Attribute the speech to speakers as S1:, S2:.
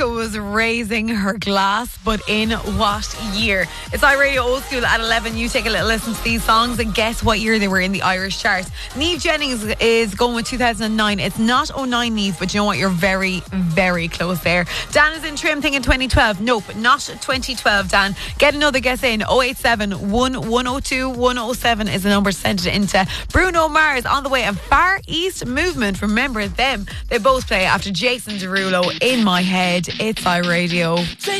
S1: Monica was raising her glass, but in what year? It's iRadio Old School at 11. You take a little listen to these songs and guess what year they were in the Irish charts. Niamh Jennings is going with 2009. It's not 09, Niamh, but you know what? You're very, very close there. Dan is in Trim thinking 2012. Nope, not 2012, Dan. Get another guess in. 087 1102 107 is the number. Send it into Bruno Mars on the way. And Far East Movement, remember them. They both play after Jason Derulo. In My Head. It's iRadio.